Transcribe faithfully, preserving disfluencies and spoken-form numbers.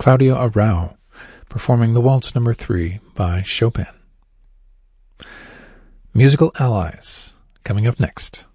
Claudio Arrau, performing the Waltz Number three by Chopin. Musical Allies, coming up next.